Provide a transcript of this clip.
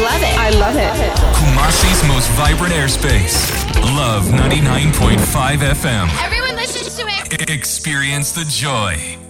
love it. I love it. Kumasi's most vibrant airspace. Love 99.5 FM. Everyone listens to it. Experience the joy.